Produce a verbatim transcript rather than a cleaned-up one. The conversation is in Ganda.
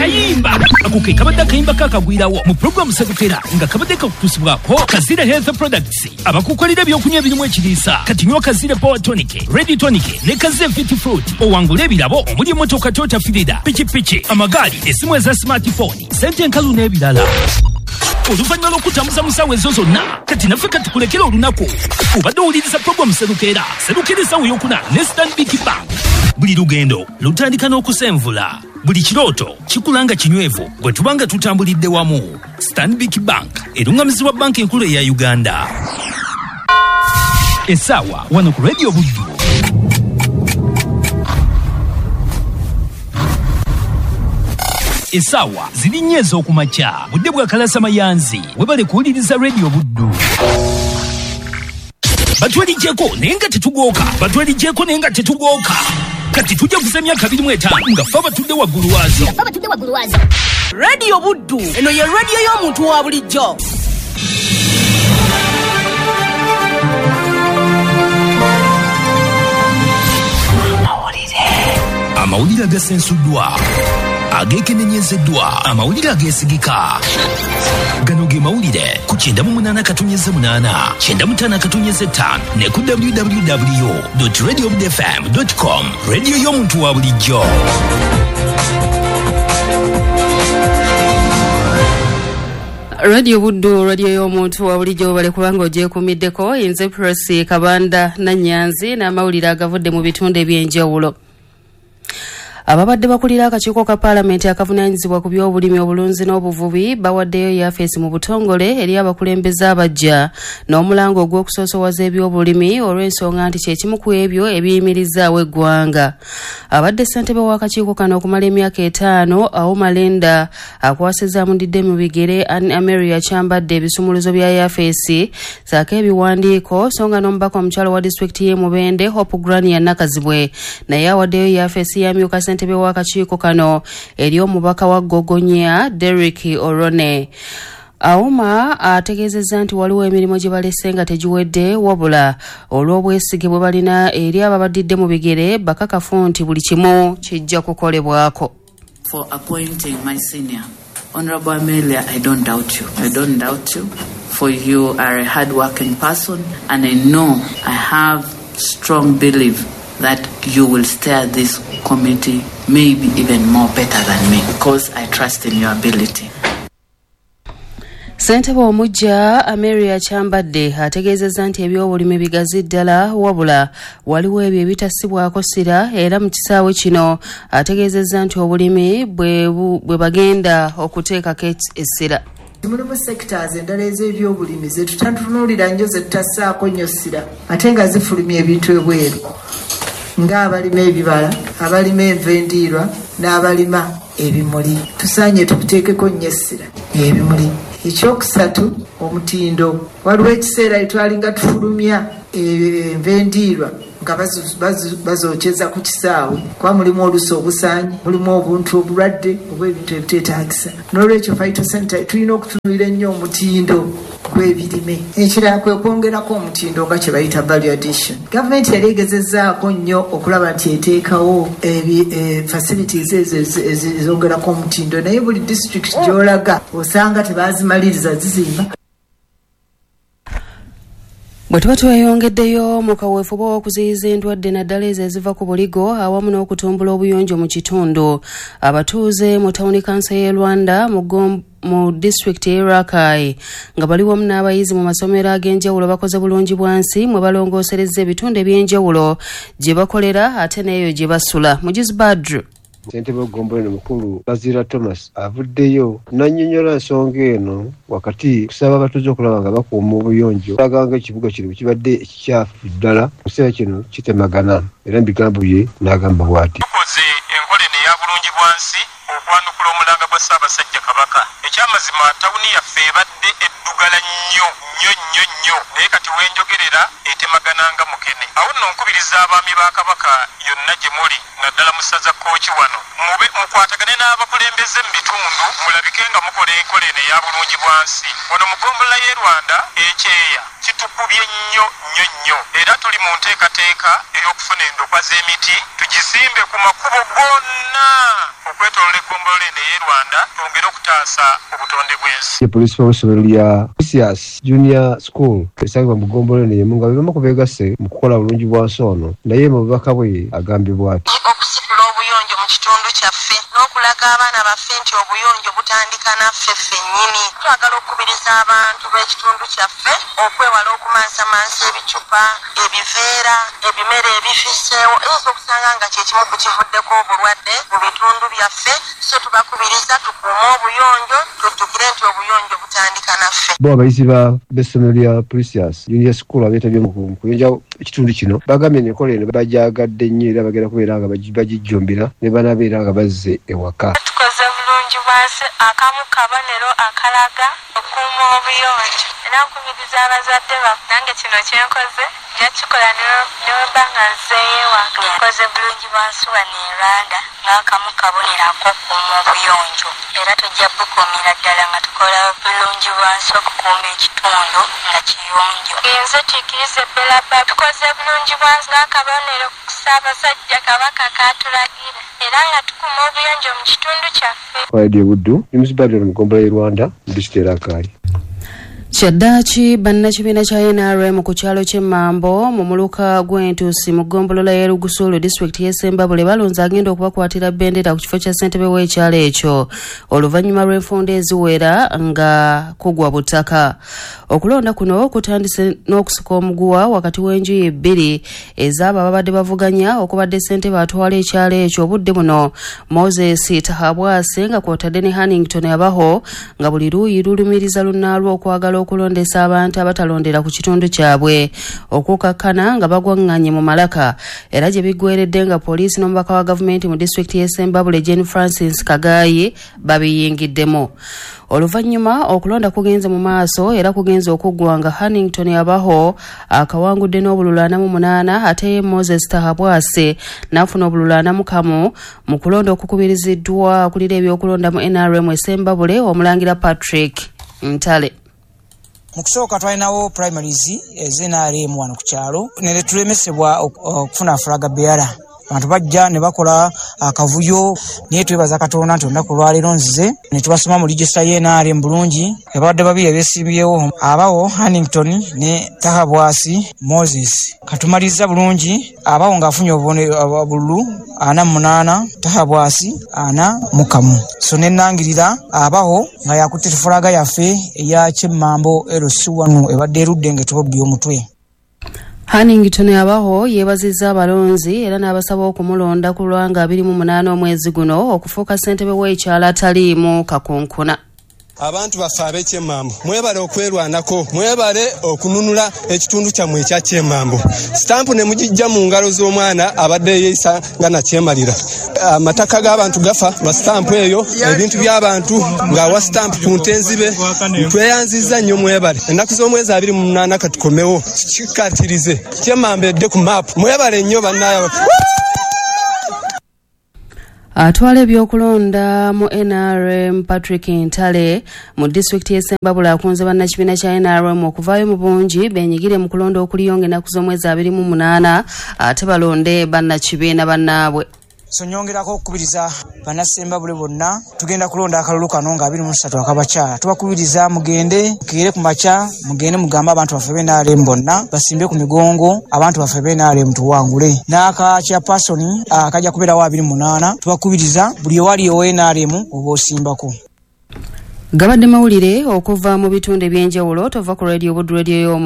kayimba ako ke kabadde akayimba kakagwirawo mu programu Sedukera nga kabadde kakutusibwako Kazira Health Products abakukolera ebyokunywa ebirimu ekiriisa kati nywa Kazira Power Tonic, Ready Tonic ne Kazira Fit Fruit owangula ebirabo omuli emmotoka Toyota Fielder, pikipiki, amagaali, essimu eza smartphone, sente enkalu n'ebirala. Oluvannyuma lw'okutamusa musawo ezo zonna kati naffe katukulekera olunaku obadde owuliriza programu Sedukera Sedukera essawo eyokuna ne Stanbic Bank. Buli lugendo lutandika n'okusenvula, buli kirooto kikulanga kinywevu gwe tubanga tutambulidde wamu. Stanbic Bank erungamizibwa banka enkulu eya Uganda. Essaawa wano ku Radio Buddu. Essaawa ziri nnyo ez'okumakya budde bwa kalasa mayanzi webale kuwuliriza Radio Buddu. Batwaligyeko naye nga tetugooka, batwaligyeko naye nga tetugooka. Kati tujja kuza emyaka abiri mu etaano nga ffe abatudde waggulu waazo. Radio Buddu eno ye radio y'omuntu wa bulijjo. Amawulire agasensuddwa, ageekenenyezeddwa, amawulire ageesigika. Gano ge mawulire ku kyenda mu munaana katonyeze munaana, kyenda mu ttaano katonyeze ttaano ne ku w w w dot radio buddu f m dot com. Radio y'omuntu wa bulijjo. Radio Buddu, radio y'omuntu wa bulijjo bale kubanga ogyekumiddeko. Nze Presi Kabanda Nanyanzi n'amawulire agavudde mu bitundu eby'enjawulo. Ababadde bakulira akakiiko ka Parliament akavunaanyizibwa ku by'obulimi, obulunzi n'obuvubi bawaddeyo yafeesi mu butongole eri abakulembeze abajja n'omulango ogw'okusoosowaza eby'obulimi olw'ensonga nti kye kimu ku ebyo ebiyimirizaawo eggwanga. Abadde ssentebe w'akakiiko kano okumala emyaka etaano Auma Lenda akwasizza mundidde mu bigere Ameria Kyambadde ebisumuluzo bya yafeesi saako ebiwandiiko so nga n'omubaka omukyalo wa disitulikiti y'e Mubende Hope Grania Nakazibwe naye awaddeyo yafeesi y'amyuka ntebe w'akakiiko kano eri omubaka wa Gogonya Derek Orone. Auma ategeezezza nti waliwo emirimu gye balese nga tegiwedde wabula olw'obwesige bwe balina eri ababadde mu bigere bakakafu nti buli kimu kijja kukolebwako. For appointing my senior Honorable Amelia, I don't doubt you. I don't doubt you. For you are a hard-working person, and I know I have strong belief that you will steer this committee maybe even more better than me because I trust in your ability. Ssentebe omujja Ameria Kyambadde ategeezezza nti eby'obulimi bigazi ddala wabula waliwo ebyo ebitasibwako ssira era mu kisaawe kino ategeezezza nti obulimi bwe, bwe bagenda okuteekako essira. Mulimu sectors endala ez'ebyobulimi ze tutatunuulira nnyo ze tutassaako nnyo ssira ate nga zifulumya ebintu ebweru ng'abalima ebibala, abalima enva endiirwa n'abalima ebimuli. Tusaanye tukuteekeko nnyo essira ebimuli. Ekyokusatu omutindo. Waliwo ekiseera etwalinga tufulumya enva endiirwa nga bazokyeza ku kisaawe kuba mulimu olusi obusaanyi, mulimu obuntu obulwadde oba ebintu ebiteetaagisa. N'olwekyo phytosanitary tulina okutunuulira ennyo omutindo gw'ebirime. Ekirala kwe kwongerako omutindo nga kye bayita value addition. Gavumenti yali egezezzaako nnyo okulaba nti eteekawo facilities ezo ezongerako omutindo naye buli district gy'olaga osanga tebazimaliriza zizimba. Bwe tuba tweyongeddeyo mu kaweefube w'okuziyiza endwadde naddala ezo eziva ku buligo awamu n'okutumbula obuyonjo mu kitundu, abatuuze mu tawuni kansa y'e Rwanda mu mu district y'e Rakai nga bali wamu n'abayizi mu masomero ag'enjawulo bakoze bulungi bwansi mwe balongoosereza ebitundu eby'enjawulo gye bakolera ate n'eyo gye basula. Mujiz Badru Ssentebe w'eggombolola omukulu Bazira Thomas avuddeyo n'annyonnyola ensonga eno wakati kusaba abatuuze okulaba nga bakuuma obuyonjo aganga ekibuga kino kibadde ekikyafu ddala mu kiseera kino kitemagana era mu bigambo bye n'agamba bw'ati. Tukoze enkola eno eya bulungi bwansi okwanukula omulanga gwa Ssaabasajja Kabaka. Ekyamazima tawuni yaffe ebadde eddugala nnyo nnyo nnyo nnyo naye kati wenjogerera etemagananga mukene. Awo nno nkubiriza abaami ba Kabaka yonna gye muli naddala mu ssaza Kkooki wano mube mukwatagane n'abakulembeze mu bitundu mulabike nga mukola enkola eno eya bulungi bwansi. Wano mu ggombolola y'e Rwanda ekyeya kitukubye nnyo nnyo nnyo era tuli mu nteekateeka ey'okufuna endokwa z'emiti tugisimbe ku makubo gonna okwetoolola eggombolola eno ey'e Rwanda twongere okutaasa obutonde bw'ensi. The police w'essomero lya Precious Junior School esangibwa mu Ggombolola n'emu nga bebamu ku beegase mu kukola bulungi bwa nsi ono naye mu bubaka bwe agambibwa ati okusitula obuyonjo mu kitundu kyaffe n'okulaga abaana baffe nti obuyonjo butandika naffe ffennyini. Twagala okukubiriza abantu b'ekitundu kyaffe okwewala okumansamansa ebicupa, ebiveera, ebimera ebifiseewo eyinza okusanga nga kyekimu ku kivuddeko obulwadde mu bitundu byaffe. So tubakubiriza tukuume obuyonjo, tujjukire nti obuyonjo butandika naffe. bo abayizi ba b'essomero lya Precious Junior School abeetabye mu kuyonja ekitundu kino bagambye enkola eno bajaagadde nnyo era bagenda kubeera nga bagijjumbira ne banabeera nga bazze ewaka. Tukoze bulungi bwase akamu kabonero akalaga okuuma obuyonjo era nkubiriza abazadde baffe nange kino kyenkoze nja kikola ne bwe nga nzeeyo ewaka. Nkoze bulungi bwansi wano e Rwanda ng'akamu kabonero ak'okuuma obuyonjo era tujja bukuumira ddala nga tukola bulungi bwansi okukuuma ekitundu nga kiyonjo. Nze Tikirize Belaba tukoze bulungi bwansi ng'akabonero ku Ssaabasajja Kabaka kaatulagira era nga tukuuma obuyonjo mu kitundu kyaffe. Radio Buddu News Bureau mu Ggombolola y'e Rwanda mu disitulikiti y'Rakai. Kyaddaaki bannakibiina kya N R M ku kyalo ky'Emmambo mu muluka gw'entuusi mu Ggombolola y'e Rugusulu disitulikiti y'e Ssembabule balonze agenda okubakwatira bendera ku kifo kya ssentebe w'ekyalo ekyo oluvannyuma lw'enfunda eziwera nga kugwa butaka. Okulonda kuno kutandise n'okusuka omuguwa wakati w'enjuyi bbiri ez'abo ababadde bavuganya okubadde ssentebe atwala ekyalo ekyo obudde buno Moses Tahabwase nga kwotadde ne Hannington Abaho nga buli luuyi lulumiriza lunnaalwo okwagala okulondesa abantu abatalondera ku kitundu kyabwe okukakkana nga bagwaŋŋanye mu malaka era gye biggweredde nga poliisi n'omubaka wa gavumenti mu disitulikiti y'e Ssembabule Jane Francis Kagayi babiyingiddemu. Oluvannyuma okulonda kugenze mu maaso era kugenze okuggwa nga Hannington Abaho akawangudde n'obululu ana mu munaana ate Moses Tahabwase n'afuna obululu ana mu kamu mu kulonda okukubiriziddwa akulira ebyokulonda mu N R M e Ssembabule omulangira Patrick Ntale. Mu kusooka twalinawo primaries ez'N R M wano ku kyalo ne tulemesebwa okufuna fulaga beara. Abantu bajja ne bakola akavuyo naye twebaza Katonda nti olunaku lwaleero nzize ne tubasoma mu register y'N R M bulungi abadde babiri abeesimbyewo Abawo Hannington ne Tahabwasi Moses. Katumaliza bulungi Abawo ng'afunye obululu ana mu munaana Tahabwasi ana mu kamu. So ne nnangirira Abawo nga yakutte fulaga yaffe eya Kyemmambo L C wano ebadde erudde ng'etubobbi omutwe. Hannington Abaho yeebazizza abalonzi era n'abasaba okumulonda ku lwanga abiri mu munaana omwezi guno okufuuka ssentebe w'ekyalo ataliimu kakunkuna. Abantu baffe ab'Ekyemmambo mwebale okwerwanako, mwebale okununula ekitundu kyammwe ekya Kyemmambo. Stampu ne mugijja mu ngalo z'omwana abadde yeeyisa nga nakyemalira. Amataka g'abantu gafa lwa stampu eyo, ebintu by'abantu ng'awa stampu ku ntenzibe. Tweyanzizza nnyo mwebale. Ennaku z'omwezi abiri mu munaana katukomewo kikatirize. Kyemmambo edde ku maapu. Mwebale nnyo bannaayo. Atwala ebyokulonda mu N R M Patrick Ntale mu disitulikiti y'e Ssembabule akunze bannakibiina kya N R M okuvaayo mu bungi benyigire mu kulonda okuliyonga ennaku z'omwezi abiri mu munaana ate balonde bannakibiina bannaabwe. So nyongerako okukubiriza Bannassembabule bonna tugenda kulonda akalulu kano nga abiri mu ssatu akabakya. Tubakubiriza mugende mukeere ku makya mugende mugamba abantu baffe b'N R M bonna basimbe ku migongo abantu baffe b'N R M tuwangule. N'aka chairperson akajja kubeerawo abiri mu munaana tubakubiriza buli ewali owa N R M oba osimbako. Gabadde mawulire okuva mu bitundu eby'enjawulo tova ku Radio Buddu Radio y'omu